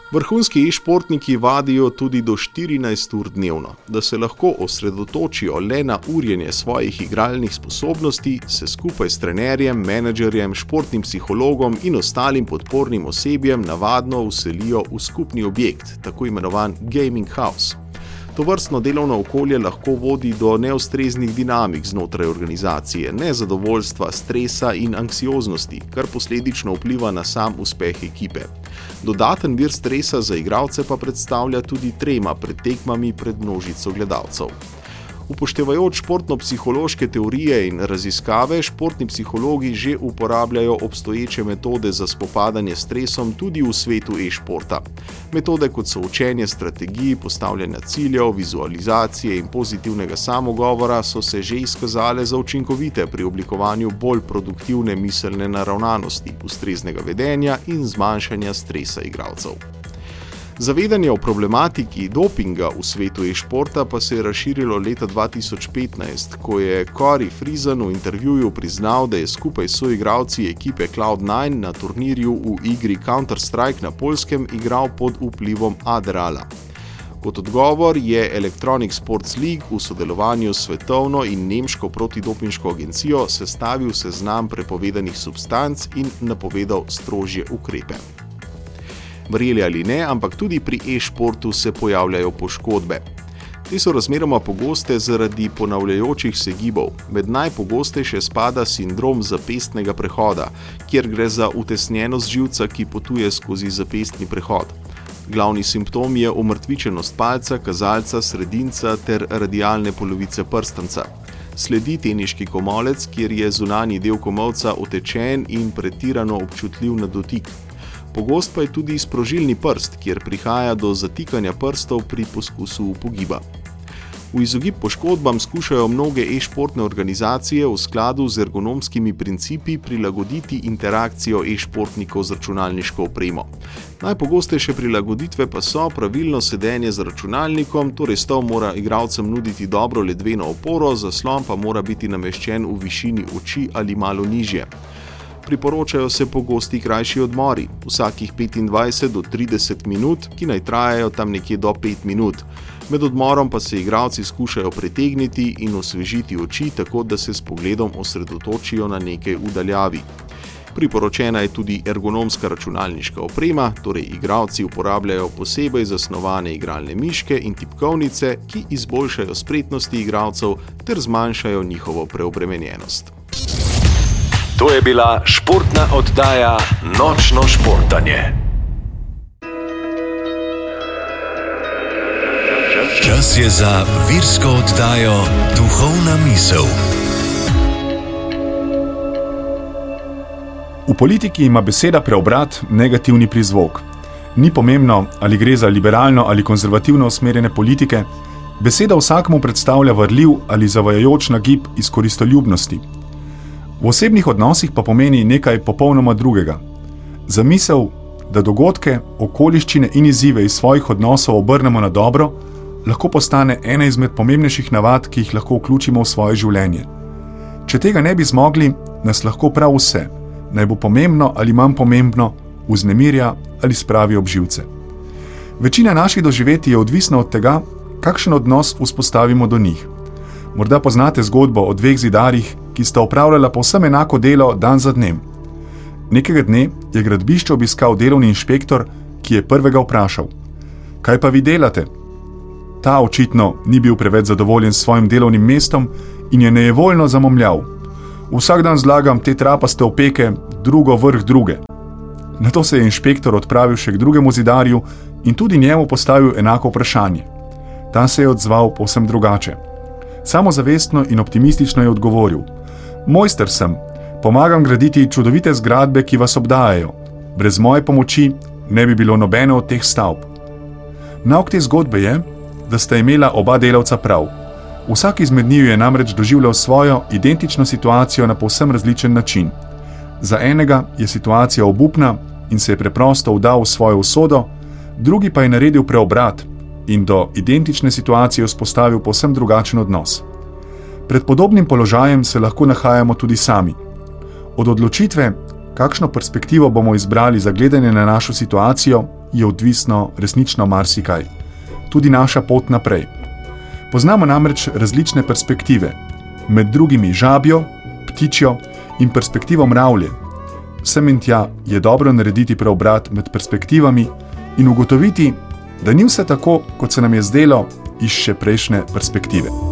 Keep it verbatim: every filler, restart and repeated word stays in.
Vrhunski e-športniki vadijo tudi do štirinajst ur dnevno. Da se lahko osredotočijo le na urjenje svojih igralnih sposobnosti, se skupaj s trenerjem, menedžerjem, športnim psihologom in ostalim podpornim osebjem navadno vselijo v skupni objekt, tako imenovan gaming house. Tovrstno delovno okolje lahko vodi do neustreznih dinamik znotraj organizacije, nezadovoljstva, stresa in anksioznosti, kar posledično vpliva na sam uspeh ekipe. Dodaten vir stresa za igralce pa predstavlja tudi trema pred tekmami pred množico gledalcev. Upoštevajoč športno-psihološke teorije in raziskave, športni psihologi že uporabljajo obstoječe metode za spopadanje s stresom tudi v svetu e-športa. Metode kot so učenje strategij, postavljanja ciljev, vizualizacije in pozitivnega samogovora so se že izkazale za učinkovite pri oblikovanju bolj produktivne miselne naravnanosti, ustreznega vedenja in zmanjšanja stresa igralcev. Zavedanje o problematiki dopinga v svetu e-športa pa se je razširilo leta dva tisoč petnajst, ko je Corey Friesen v intervjuju priznal, da je skupaj s soigralci ekipe Cloud nine na turnirju v igri Counter-Strike na Poljskem igral pod vplivom Adderalla. Kot odgovor je Electronic Sports League v sodelovanju s svetovno in nemško protidopinško agencijo sestavil seznam prepovedanih substanc in napovedal strožje ukrepe. Verjeli ali ne, ampak tudi pri e-športu se pojavljajo poškodbe. Te so razmeroma pogoste zaradi ponavljajočih se gibov. Med najpogostejše spada sindrom zapestnega prehoda, kjer gre za utesnjenost živca, ki potuje skozi zapestni prehod. Glavni simptom je omrtvičenost palca, kazalca, sredinca ter radialne polovice prstanca. Sledi teniški komolec, kjer je zunanji del komolca otečen in pretirano občutljiv na dotik. Pogost pa je tudi sprožilni prst, kjer prihaja do zatikanja prstov pri poskusu upogiba. V izogib poškodbam skušajo mnoge e-športne organizacije v skladu z ergonomskimi principi prilagoditi interakcijo e-športnikov z računalniško opremo. Najpogostejše prilagoditve pa so pravilno sedenje z računalnikom, torej stol mora igralcem nuditi dobro ledveno oporo, zaslon pa mora biti nameščen v višini oči ali malo nižje. Priporočajo se pogosti krajši odmori, vsakih petindvajset do trideset minut, ki naj trajajo tam nekje do pet minut. Med odmorom pa se igralci skušajo pretegniti in osvežiti oči, tako da se s pogledom osredotočijo na nekaj v daljavi. Priporočena je tudi ergonomska računalniška oprema, torej igralci uporabljajo posebej zasnovane igralne miške in tipkovnice, ki izboljšajo spretnosti igralcev ter zmanjšajo njihovo preobremenjenost. To je bila športna oddaja Nočno športanje. Čas je za virsko oddajo Duhovna misel. V politiki ima beseda preobrat negativni prizvok. Ni pomembno, ali gre za liberalno ali konzervativno usmerjene politike, beseda vsakmu predstavlja varljiv ali zavajajoč nagib iz koristoljubnosti. V osebnih odnosih pa pomeni nekaj popolnoma drugega. Zamisel, da dogodke, okoliščine in izzive iz svojih odnosov obrnemo na dobro, lahko postane ena izmed pomembnejših navad, ki jih lahko vključimo v svoje življenje. Če tega ne bi zmogli, nas lahko prav vse, naj bo pomembno ali manj pomembno, vznemirja ali spravi ob živce. Večina naših doživetij je odvisna od tega, kakšen odnos vzpostavimo do njih. Morda poznate zgodbo o dveh zidarjih, ki sta opravljala povsem enako delo dan za dnem. Nekega dne je gradbišče obiskal delovni inšpektor, ki je prvega vprašal: "Kaj pa vi delate?" Ta očitno ni bil preveč zadovoljen s svojim delovnim mestom in je nejevoljno zamomljal: "Vsak dan zlagam te trapaste opeke, drugo vrh druge." Nato se je inšpektor odpravil še k drugemu zidarju in tudi njemu postavil enako vprašanje. Ta se je odzval povsem drugače. Samozavestno in optimistično je odgovoril: "Mojster sem, pomagam graditi čudovite zgradbe, ki vas obdajajo. Brez moje pomoči ne bi bilo nobene od teh stavb." Nauk te zgodbe je, da sta imela oba delavca prav. Vsak izmed njiju je namreč doživljal svojo identično situacijo na povsem različen način. Za enega je situacija obupna in se je preprosto vdal v svojo usodo, drugi pa je naredil preobrat in do identične situacije vzpostavil povsem drugačen odnos. Pred podobnim položajem se lahko nahajamo tudi sami. Od odločitve, kakšno perspektivo bomo izbrali za gledanje na našo situacijo, je odvisno resnično marsikaj. Tudi naša pot naprej. Poznamo namreč različne perspektive, med drugimi žabjo, ptičjo in perspektivo mravlje. Sem in tja je dobro narediti preobrat med perspektivami in ugotoviti, da ni vse tako, kot se nam je zdelo iz še prejšnje perspektive.